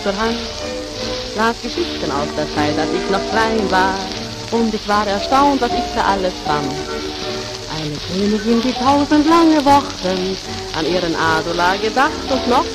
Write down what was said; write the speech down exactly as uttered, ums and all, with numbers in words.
zur Hand, las Geschichten aus der Zeit, als ich noch klein war, und ich war erstaunt, was ich da alles fand. Eine Königin, die tausend lange Wochen an ihren Adolar gedacht und noch